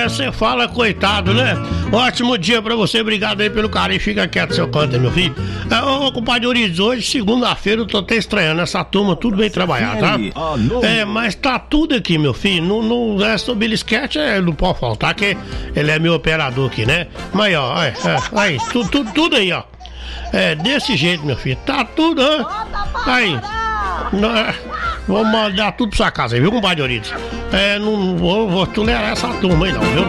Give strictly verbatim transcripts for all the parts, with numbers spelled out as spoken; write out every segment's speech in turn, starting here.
É, você fala, coitado, né? Ótimo dia pra você, obrigado aí pelo carinho. Fica quieto, seu canto, meu filho. É, ô, compadre Urides, hoje, segunda-feira, eu tô até estranhando essa turma, tudo bem trabalhado, tá? É, mas tá tudo aqui, meu filho. Não, não é sobre esquete, é, não pode faltar, que ele é meu operador aqui, né? Mas, ó, é, é, aí, tudo, tudo, tudo aí, ó. É, desse jeito, meu filho. Tá tudo, ó. Aí. Não, vou mandar tudo pra sua casa aí, viu, compadre Urides? É, não vou, vou tolerar essa turma aí, não, viu?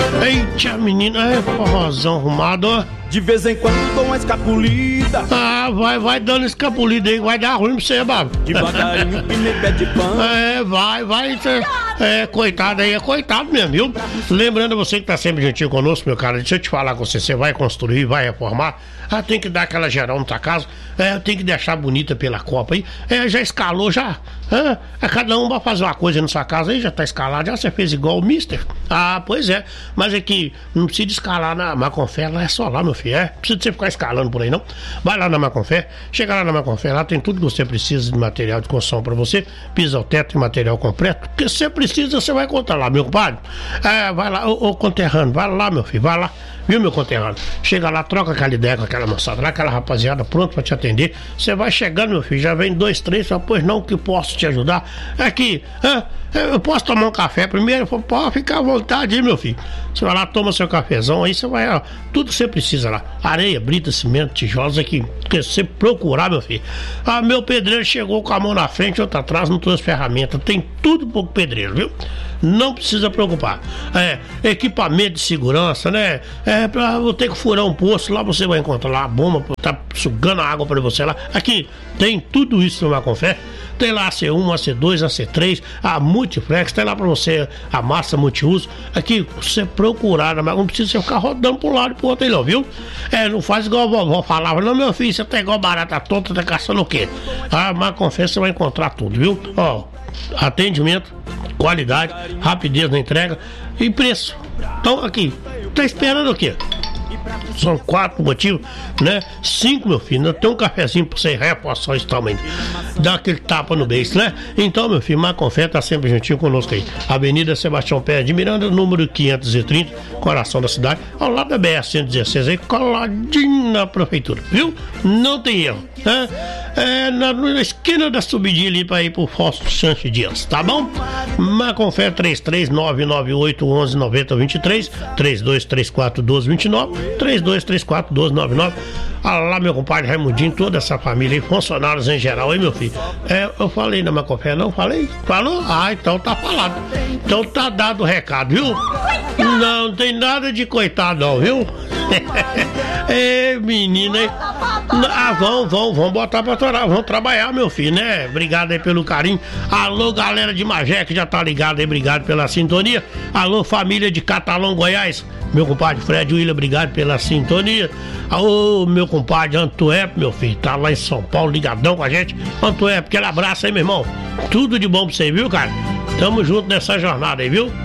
Eita, menina, é forrozão arrumado, ó. De vez em quando dou uma escapulida. Ah, vai, vai dando escapulida aí, vai dar ruim pra você, babo. Devagarinho que nem pé de pano. É, vai, vai. É, coitado aí, é coitado mesmo, viu? Lembrando você que tá sempre gentil conosco, meu cara, deixa eu te falar com você, você vai construir, vai reformar. Ah, tem que dar aquela geral na tua casa. É, tem que deixar bonita pela Copa aí. É, já escalou, já. É, cada um vai fazer uma coisa na sua casa aí, já tá escalado, já você fez igual o Mister. Ah, pois é. Mas é que não precisa escalar na Maconfé, lá é só lá, meu filho. É, precisa de você ficar escalando por aí, não. Vai lá na Maconfé, chega lá na Maconfé, lá tem tudo que você precisa de material de construção pra você, piso ao teto e material completo. O que você precisa, você vai encontrar lá, meu compadre. É, vai lá, ô, ô conterrâneo, vai lá, meu filho, vai lá. Viu, meu conterrâneo? Chega lá, troca aquela ideia com aquela moçada lá, aquela rapaziada pronto pra te atender. Você vai chegando, meu filho, já vem dois, três, só, pois não, que posso te ajudar. Aqui, é, eu posso tomar um café primeiro? Pode ficar à vontade aí, meu filho. Você vai lá, toma seu cafezão, aí você vai, ó, tudo que você precisa lá. Areia, brita, cimento, tijolos, aqui, que você procurar, meu filho. Ah, meu pedreiro chegou com a mão na frente, outra atrás, não trouxe ferramenta. Tem tudo pro pedreiro, viu? Não precisa preocupar. É, equipamento de segurança, né? É, pra eu ter que furar um poço, lá você vai encontrar lá a bomba, tá sugando a água pra você lá. Aqui, tem tudo isso no Maconfé. Tem lá a C um, a C dois, a C três, a Multiflex, tem lá pra você a massa multiuso. Aqui, você procurar, mas não precisa você ficar rodando pro lado e pro outro aí não, viu? É, não faz igual a vovó falava, não, meu filho, você tá igual barata tonta, tá caçando o quê? Ah, Maconfé você vai encontrar tudo, viu? Ó, atendimento, qualidade, rapidez na entrega e preço. Então aqui, tá esperando o quê? São quatro motivos, né? Cinco, meu filho, tem um cafezinho pra você reforçar isso também. Dá aquele tapa no beijo, né? Então, meu filho, Maconfé tá sempre juntinho conosco aí. Avenida Sebastião Pérez de Miranda, número quinhentos e trinta, coração da cidade, ao lado da B R cento e dezesseis, aí, coladinho na prefeitura, viu? Não tem erro, né? É na, na esquina da subidinha ali pra ir pro Fausto Sanches Dias, tá bom? Maconfé três três nove nove oito um um nove zero dois três, três dois três quatro um dois dois nove, três dois três quatro um dois nove nove. Olha lá, meu compadre Raimundinho, toda essa família aí, funcionários em geral, aí, meu filho. É, eu falei na Maconfé, não falei? Falou? Ah, então tá falado. Então tá dado o recado, viu? Não, não tem nada de coitado, não, viu? Ei, menina, hein? Ah, vão, vão, vão botar pra torar, vão trabalhar, meu filho, né? Obrigado aí pelo carinho. Alô, galera de Magé, que já tá ligado aí, obrigado pela sintonia. Alô, família de Catalão, Goiás. Meu compadre Fred William, obrigado pela sintonia. Alô, meu compadre Antuérpio, meu filho, tá lá em São Paulo, ligadão com a gente. Antuérpio, aquele abraço aí, meu irmão. Tudo de bom pra você, viu, cara? Tamo junto nessa jornada aí, viu?